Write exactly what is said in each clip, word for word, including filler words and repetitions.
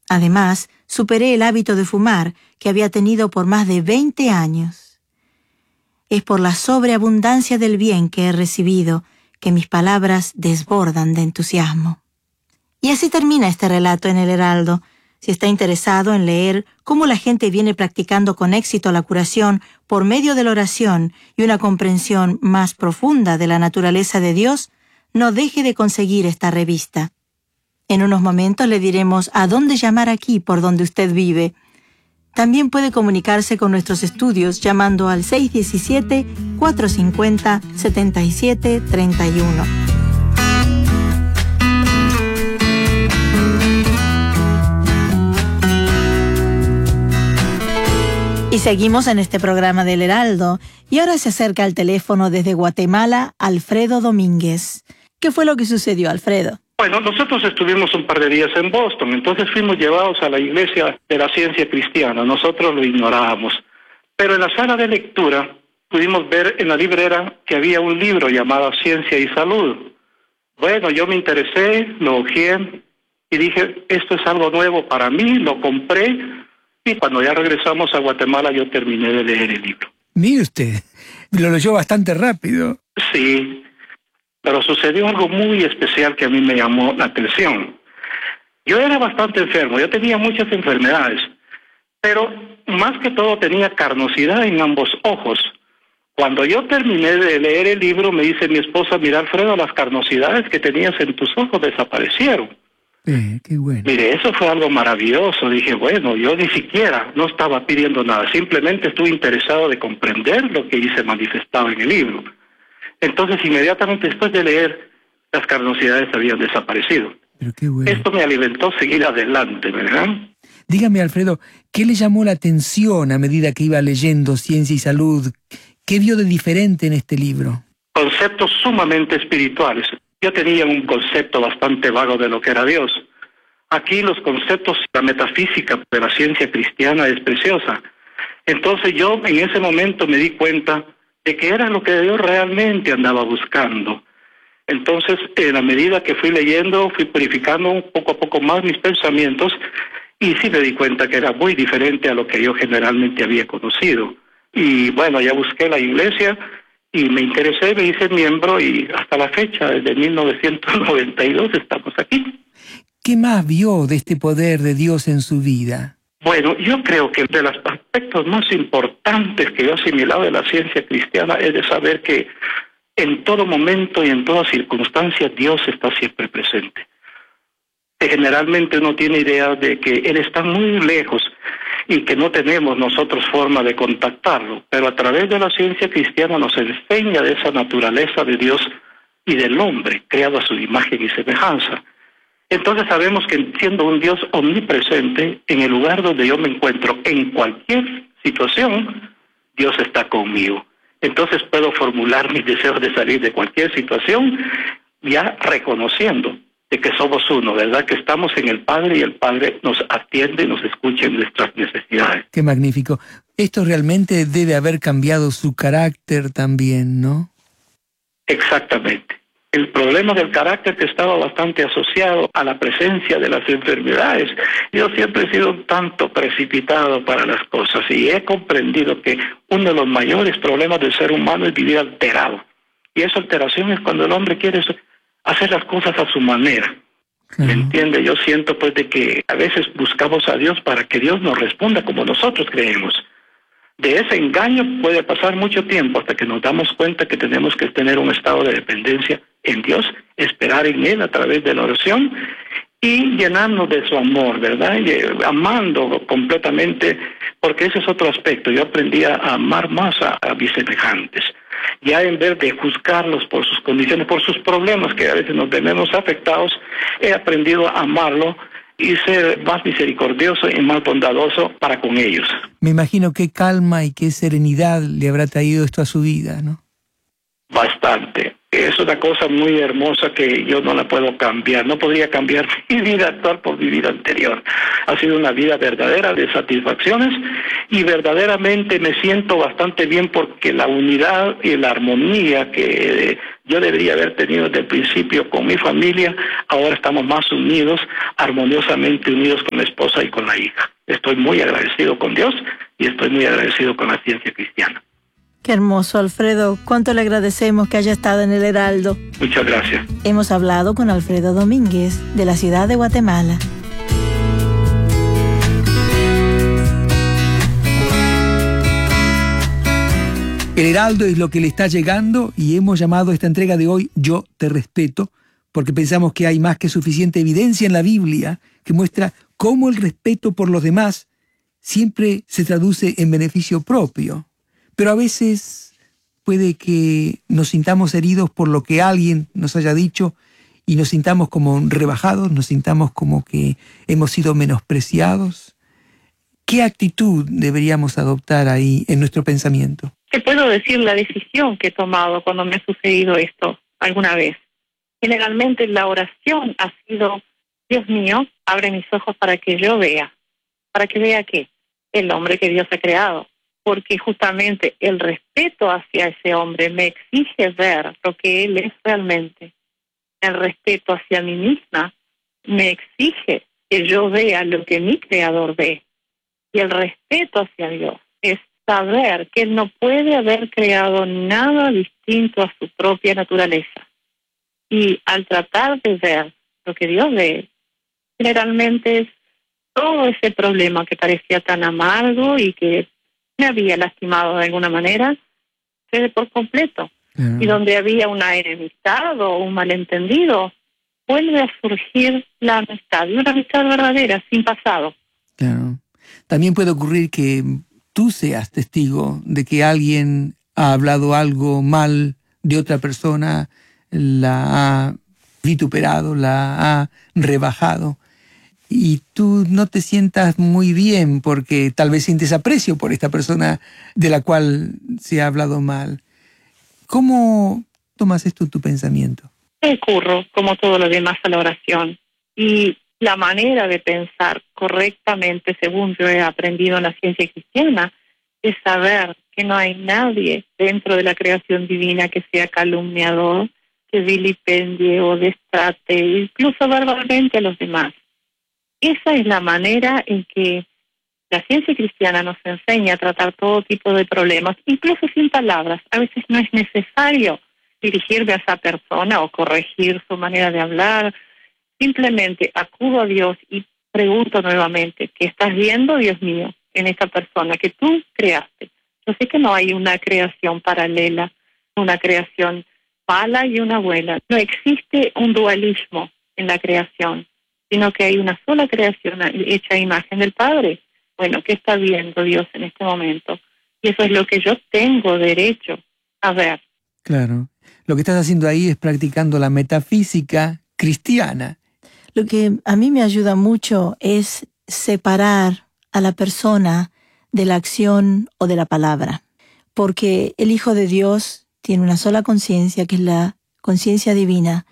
Además, superé el hábito de fumar que había tenido por más de veinte años. Es por la sobreabundancia del bien que he recibido que mis palabras desbordan de entusiasmo. Y así termina este relato en El Heraldo. Si está interesado en leer cómo la gente viene practicando con éxito la curación por medio de la oración y una comprensión más profunda de la naturaleza de Dios, no deje de conseguir esta revista. En unos momentos le diremos a dónde llamar aquí por donde usted vive. También puede comunicarse con nuestros estudios llamando al seis uno siete, cuatro cinco cero, siete siete tres uno. Y seguimos en este programa del Heraldo, y ahora se acerca al teléfono desde Guatemala Alfredo Domínguez. ¿Qué fue lo que sucedió, Alfredo? Bueno, nosotros estuvimos un par de días en Boston, entonces fuimos llevados a la iglesia de la ciencia cristiana. Nosotros lo ignorábamos. Pero en la sala de lectura pudimos ver en la librera que había un libro llamado Ciencia y Salud. Bueno, yo me interesé, lo hojeé y dije, esto es algo nuevo para mí, lo compré. Y cuando ya regresamos a Guatemala, yo terminé de leer el libro. Mire usted, lo leyó bastante rápido. Sí, pero sucedió algo muy especial que a mí me llamó la atención. Yo era bastante enfermo, yo tenía muchas enfermedades, pero más que todo tenía carnosidad en ambos ojos. Cuando yo terminé de leer el libro, me dice mi esposa, mira Alfredo, las carnosidades que tenías en tus ojos desaparecieron. Eh, qué bueno. Mire, eso fue algo maravilloso. Dije, bueno, yo ni siquiera no estaba pidiendo nada, simplemente estuve interesado de comprender lo que ahí se manifestaba en el libro. Entonces, inmediatamente después de leer, las carnosidades habían desaparecido. Pero qué bueno. Esto me alimentó a seguir adelante, ¿verdad? Dígame, Alfredo, ¿qué le llamó la atención a medida que iba leyendo Ciencia y Salud? ¿Qué vio de diferente en este libro? Conceptos sumamente espirituales. Yo tenía un concepto bastante vago de lo que era Dios. Aquí los conceptos, la metafísica de la ciencia cristiana es preciosa. Entonces yo en ese momento me di cuenta de que era lo que yo realmente andaba buscando. Entonces, en la medida que fui leyendo, fui purificando poco a poco más mis pensamientos y sí me di cuenta que era muy diferente a lo que yo generalmente había conocido. Y bueno, ya busqué la iglesia y me interesé, me hice miembro y hasta la fecha, desde mil novecientos noventa y dos, estamos aquí. ¿Qué más vio de este poder de Dios en su vida? Bueno, yo creo que de los aspectos más importantes que yo he asimilado de la ciencia cristiana es de saber que en todo momento y en toda circunstancia Dios está siempre presente. Generalmente uno tiene idea de que Él está muy lejos y que no tenemos nosotros forma de contactarlo, pero a través de la ciencia cristiana nos enseña de esa naturaleza de Dios y del hombre, creado a su imagen y semejanza. Entonces sabemos que siendo un Dios omnipresente, en el lugar donde yo me encuentro, en cualquier situación, Dios está conmigo. Entonces puedo formular mis deseos de salir de cualquier situación, ya reconociendo de que somos uno, ¿verdad? Que estamos en el Padre y el Padre nos atiende y nos escucha en nuestras necesidades. Qué magnífico. Esto realmente debe haber cambiado su carácter también, ¿no? Exactamente. El problema del carácter que estaba bastante asociado a la presencia de las enfermedades. Yo siempre he sido un tanto precipitado para las cosas y he comprendido que uno de los mayores problemas del ser humano es vivir alterado. Y esa alteración es cuando el hombre quiere hacer las cosas a su manera. ¿Me uh-huh. entiende? Yo siento pues de que a veces buscamos a Dios para que Dios nos responda como nosotros creemos. De ese engaño puede pasar mucho tiempo hasta que nos damos cuenta que tenemos que tener un estado de dependencia en Dios, esperar en Él a través de la oración y llenarnos de su amor, ¿verdad? Y amando completamente, porque ese es otro aspecto. Yo aprendí a amar más a, a mis semejantes. Ya en vez de juzgarlos por sus condiciones, por sus problemas, que a veces nos vemos afectados, he aprendido a amarlo y ser más misericordioso y más bondadoso para con ellos. Me imagino qué calma y qué serenidad le habrá traído esto a su vida, ¿no? Bastante. Es una cosa muy hermosa que yo no la puedo cambiar. No podría cambiar mi vida actual por mi vida anterior. Ha sido una vida verdadera de satisfacciones y verdaderamente me siento bastante bien porque la unidad y la armonía que yo debería haber tenido desde el principio con mi familia, ahora estamos más unidos, armoniosamente unidos con la esposa y con la hija. Estoy muy agradecido con Dios y estoy muy agradecido con la ciencia cristiana. Qué hermoso, Alfredo. Cuánto le agradecemos que haya estado en el Heraldo. Muchas gracias. Hemos hablado con Alfredo Domínguez, de la ciudad de Guatemala. El Heraldo es lo que le está llegando y hemos llamado a esta entrega de hoy Yo te respeto, porque pensamos que hay más que suficiente evidencia en la Biblia que muestra cómo el respeto por los demás siempre se traduce en beneficio propio. Pero a veces puede que nos sintamos heridos por lo que alguien nos haya dicho y nos sintamos como rebajados, nos sintamos como que hemos sido menospreciados. ¿Qué actitud deberíamos adoptar ahí en nuestro pensamiento? Te puedo decir la decisión que he tomado cuando me ha sucedido esto alguna vez. Generalmente la oración ha sido: Dios mío, abre mis ojos para que yo vea. ¿Para que vea qué? El hombre que Dios ha creado. Porque justamente el respeto hacia ese hombre me exige ver lo que él es realmente. El respeto hacia mí misma me exige que yo vea lo que mi creador ve. Y el respeto hacia Dios es saber que él no puede haber creado nada distinto a su propia naturaleza. Y al tratar de ver lo que Dios ve, generalmente es todo ese problema que parecía tan amargo y que me había lastimado de alguna manera, cede por completo. Uh-huh. Y donde había una enemistad o un malentendido, vuelve a surgir la amistad, y una amistad verdadera, sin pasado. Claro. También puede ocurrir que tú seas testigo de que alguien ha hablado algo mal de otra persona, la ha vituperado, la ha rebajado, y tú no te sientas muy bien porque tal vez sientes aprecio por esta persona de la cual se ha hablado mal. ¿Cómo tomas esto en tu pensamiento? Recurro, como todo lo demás, a la oración. Y la manera de pensar correctamente, según yo he aprendido en la ciencia cristiana, es saber que no hay nadie dentro de la creación divina que sea calumniador, que vilipendie o destrate, incluso verbalmente a los demás. Esa es la manera en que la ciencia cristiana nos enseña a tratar todo tipo de problemas, incluso sin palabras. A veces no es necesario dirigirme a esa persona o corregir su manera de hablar. Simplemente acudo a Dios y pregunto nuevamente: ¿qué estás viendo, Dios mío, en esta persona que tú creaste? Yo sé que no hay una creación paralela, una creación mala y una buena. No existe un dualismo en la creación, sino que hay una sola creación hecha a imagen del Padre. Bueno, ¿qué está viendo Dios en este momento? Y eso es lo que yo tengo derecho a ver. Claro. Lo que estás haciendo ahí es practicando la metafísica cristiana. Lo que a mí me ayuda mucho es separar a la persona de la acción o de la palabra. Porque el Hijo de Dios tiene una sola conciencia, que es la conciencia divina,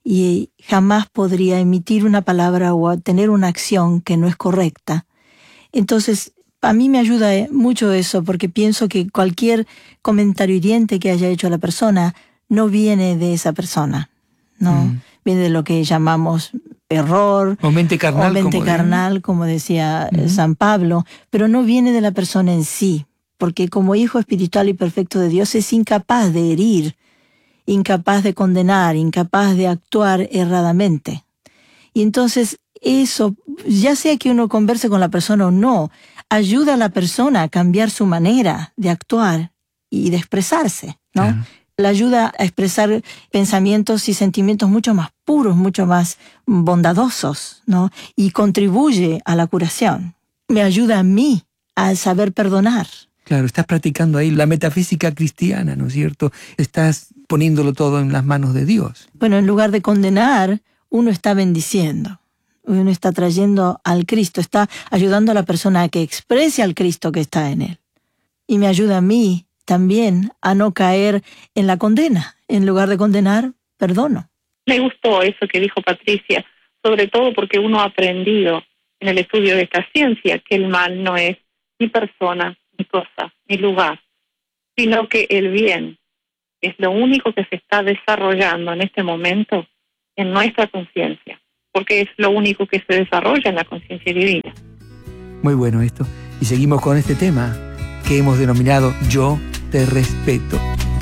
y jamás podría emitir una palabra o tener una acción que no es correcta. Entonces, a mí me ayuda mucho eso, porque pienso que cualquier comentario hiriente que haya hecho a la persona no viene de esa persona, ¿no? Mm. Viene de lo que llamamos error, o mente carnal, o mente como, carnal, como decía uh-huh. San Pablo, pero no viene de la persona en sí, porque como hijo espiritual y perfecto de Dios es incapaz de herir, incapaz de condenar, incapaz de actuar erradamente. Y entonces eso, ya sea que uno converse con la persona o no, ayuda a la persona a cambiar su manera de actuar y de expresarse, ¿no? Claro. La ayuda a expresar pensamientos y sentimientos mucho más puros, mucho más bondadosos, ¿no? Y contribuye a la curación. Me ayuda a mí a saber perdonar. Claro, estás practicando ahí la metafísica cristiana, ¿no es cierto? Estás poniéndolo todo en las manos de Dios. Bueno, en lugar de condenar, uno está bendiciendo. Uno está trayendo al Cristo, está ayudando a la persona a que exprese al Cristo que está en él. Y me ayuda a mí también a no caer en la condena. En lugar de condenar, perdono. Me gustó eso que dijo Patricia, sobre todo porque uno ha aprendido en el estudio de esta ciencia que el mal no es ni persona, ni cosa, ni lugar, sino que el bien es lo único que se está desarrollando en este momento en nuestra conciencia, porque es lo único que se desarrolla en la conciencia divina. Muy bueno esto. Y seguimos con este tema que hemos denominado Yo te respeto.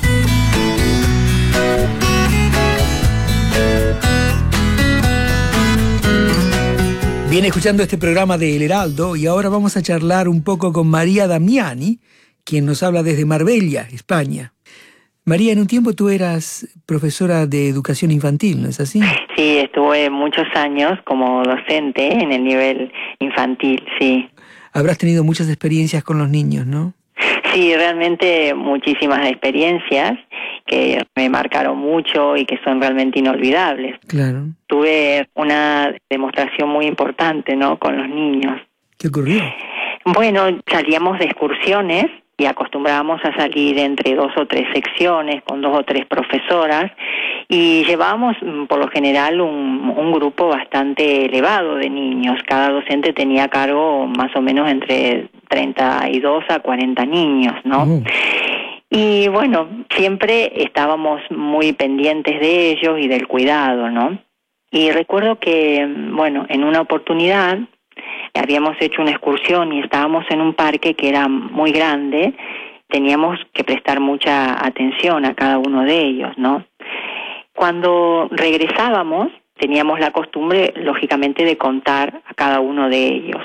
Viene escuchando este programa de El Heraldo y ahora vamos a charlar un poco con María Damiani, quien nos habla desde Marbella, España. María, en un tiempo tú eras profesora de educación infantil, ¿no es así? Sí, estuve muchos años como docente en el nivel infantil, sí. Habrás tenido muchas experiencias con los niños, ¿no? Sí, realmente muchísimas experiencias que me marcaron mucho y que son realmente inolvidables. Claro. Tuve una demostración muy importante, ¿no?, con los niños. ¿Qué ocurrió? Bueno, salíamos de excursiones y acostumbrábamos a salir entre dos o tres secciones con dos o tres profesoras y llevábamos por lo general un, un grupo bastante elevado de niños. Cada docente tenía a cargo más o menos entre treinta y dos a cuarenta niños, ¿no? Uh. Y bueno, siempre estábamos muy pendientes de ellos y del cuidado, ¿no? Y recuerdo que, bueno, en una oportunidad habíamos hecho una excursión y estábamos en un parque que era muy grande, teníamos que prestar mucha atención a cada uno de ellos, ¿no? Cuando regresábamos, teníamos la costumbre, lógicamente, de contar a cada uno de ellos.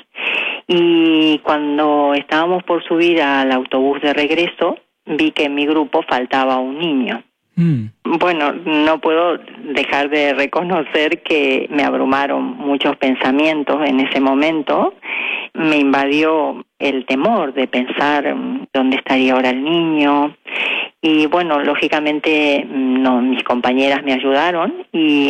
Y cuando estábamos por subir al autobús de regreso, vi que en mi grupo faltaba un niño. Mm. Bueno, no puedo dejar de reconocer que me abrumaron muchos pensamientos en ese momento. Me invadió el temor de pensar dónde estaría ahora el niño. Y bueno, lógicamente no, mis compañeras me ayudaron y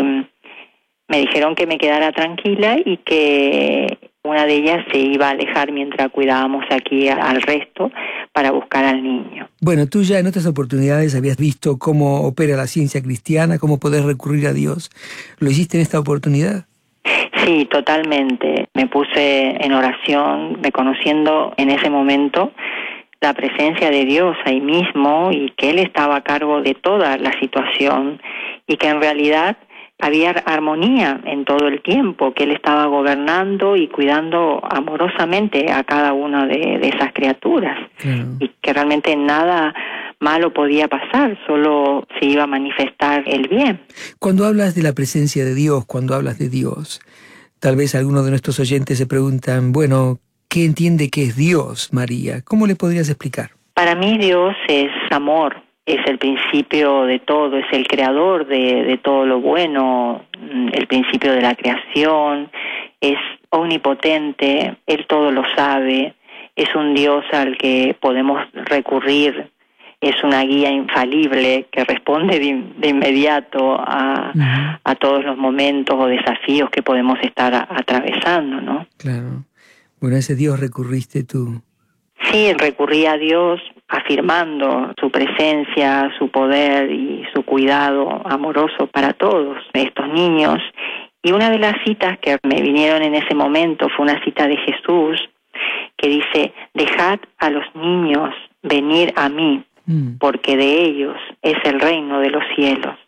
me dijeron que me quedara tranquila y que una de ellas se iba a alejar mientras cuidábamos aquí al resto para buscar al niño. Bueno, tú ya en otras oportunidades habías visto cómo opera la ciencia cristiana, cómo poder recurrir a Dios. ¿Lo hiciste en esta oportunidad? Sí, totalmente. Me puse en oración, reconociendo en ese momento la presencia de Dios ahí mismo y que Él estaba a cargo de toda la situación y que en realidad había armonía en todo el tiempo, que Él estaba gobernando y cuidando amorosamente a cada una de, de esas criaturas. Claro. Y que realmente nada malo podía pasar, solo se iba a manifestar el bien. Cuando hablas de la presencia de Dios, cuando hablas de Dios, tal vez algunos de nuestros oyentes se preguntan, bueno, ¿qué entiende que es Dios, María? ¿Cómo le podrías explicar? Para mí Dios es amor. Es el principio de todo, es el creador de, de todo lo bueno, el principio de la creación, es omnipotente, Él todo lo sabe, es un Dios al que podemos recurrir, es una guía infalible que responde de, de inmediato a, uh-huh. a todos los momentos o desafíos que podemos estar a, atravesando, ¿no? Claro. Bueno, a ese Dios recurriste tú. Sí, recurrí a Dios afirmando su presencia, su poder y su cuidado amoroso para todos estos niños. Y una de las citas que me vinieron en ese momento fue una cita de Jesús que dice, dejad a los niños venir a mí, mm. porque de ellos es el reino de los cielos.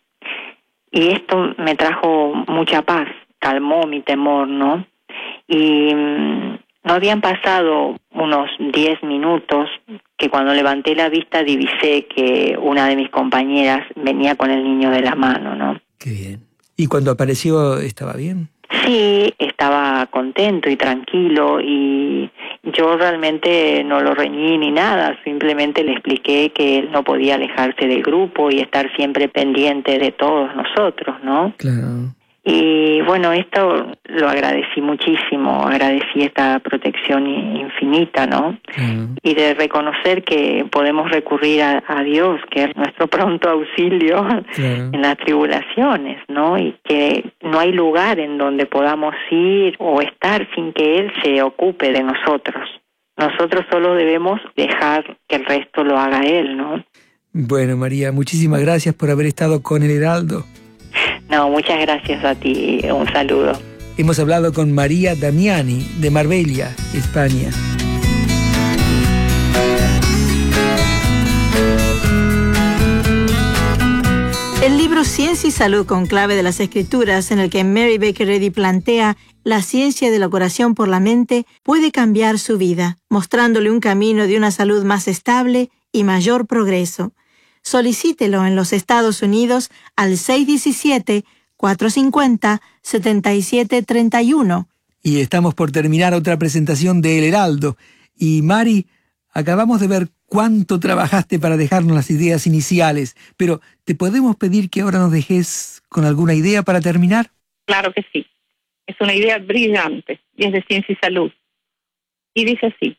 Y esto me trajo mucha paz, calmó mi temor, ¿no? Y no habían pasado unos diez minutos que cuando levanté la vista divisé que una de mis compañeras venía con el niño de la mano, ¿no? Qué bien. ¿Y cuando apareció estaba bien? Sí, estaba contento y tranquilo y yo realmente no lo reñí ni nada, simplemente le expliqué que él no podía alejarse del grupo y estar siempre pendiente de todos nosotros, ¿no? Claro. Y bueno, esto lo agradecí muchísimo, agradecí esta protección infinita, ¿no? Uh-huh. Y de reconocer que podemos recurrir a, a Dios, que es nuestro pronto auxilio uh-huh. en las tribulaciones, ¿no? Y que no hay lugar en donde podamos ir o estar sin que Él se ocupe de nosotros, Nosotros solo debemos dejar que el resto lo haga Él, ¿no? Bueno, María, muchísimas gracias por haber estado con el Heraldo. No, muchas gracias a ti. Un saludo. Hemos hablado con María Damiani, de Marbella, España. El libro Ciencia y Salud con clave de las Escrituras, en el que Mary Baker Eddy plantea la ciencia de la curación por la mente, puede cambiar su vida, mostrándole un camino de una salud más estable y mayor progreso. Solicítelo en los Estados Unidos al seis uno siete, cuatro cinco cero, siete siete tres uno. Y estamos por terminar otra presentación de El Heraldo. Y Mari, acabamos de ver cuánto trabajaste para dejarnos las ideas iniciales, pero ¿te podemos pedir que ahora nos dejes con alguna idea para terminar? Claro que sí. Es una idea brillante y es de Ciencia y Salud. Y dice así: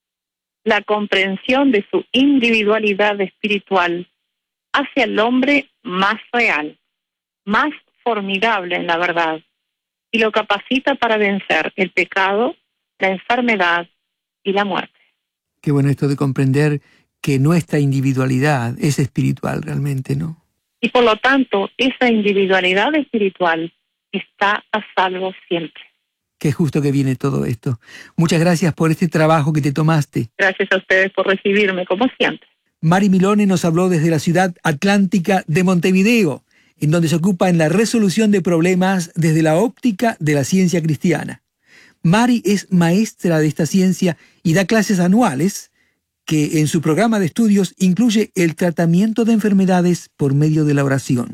la comprensión de su individualidad espiritual hace al hombre más real, más formidable en la verdad, y lo capacita para vencer el pecado, la enfermedad y la muerte. Qué bueno esto de comprender que nuestra individualidad es espiritual realmente, ¿no? Y por lo tanto, esa individualidad espiritual está a salvo siempre. Qué justo que viene todo esto. Muchas gracias por este trabajo que te tomaste. Gracias a ustedes por recibirme, como siempre. Mari Milone nos habló desde la ciudad atlántica de Montevideo, en donde se ocupa en la resolución de problemas desde la óptica de la ciencia cristiana. Mari es maestra de esta ciencia y da clases anuales que en su programa de estudios incluye el tratamiento de enfermedades por medio de la oración.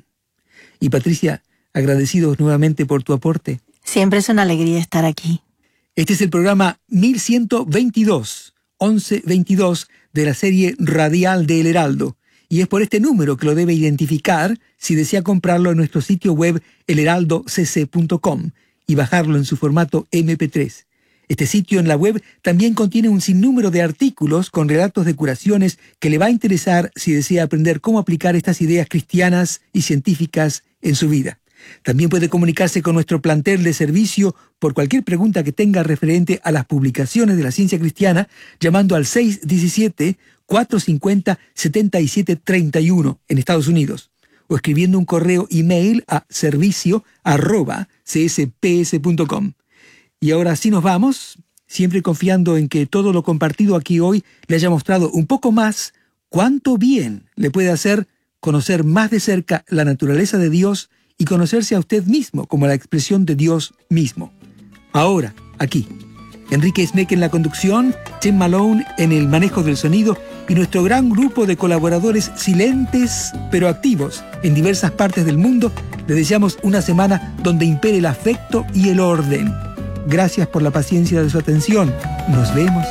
Y Patricia, agradecidos nuevamente por tu aporte. Siempre es una alegría estar aquí. Este es el programa mil ciento veintidós, once veintidós de la serie radial de El Heraldo, y es por este número que lo debe identificar si desea comprarlo en nuestro sitio web el heraldo c c punto com y bajarlo en su formato eme pe tres. Este sitio en la web también contiene un sinnúmero de artículos con relatos de curaciones que le va a interesar si desea aprender cómo aplicar estas ideas cristianas y científicas en su vida. También puede comunicarse con nuestro plantel de servicio por cualquier pregunta que tenga referente a las publicaciones de la ciencia cristiana, llamando al seis uno siete, cuatro cinco cero, siete siete tres uno en Estados Unidos, o escribiendo un correo email a servicio arroba c s p s punto com. Y ahora sí nos vamos, siempre confiando en que todo lo compartido aquí hoy le haya mostrado un poco más cuánto bien le puede hacer conocer más de cerca la naturaleza de Dios y conocerse a usted mismo como la expresión de Dios mismo. Ahora, aquí, Enrique Smeck en la conducción, Chen Malone en el manejo del sonido y nuestro gran grupo de colaboradores silentes pero activos en diversas partes del mundo, le deseamos una semana donde impere el afecto y el orden. Gracias por la paciencia de su atención. Nos vemos.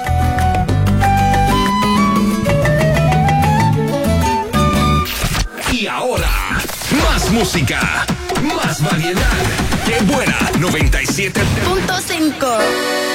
Y ahora, más música, más variedad. ¡Qué buena! noventa y siete punto cinco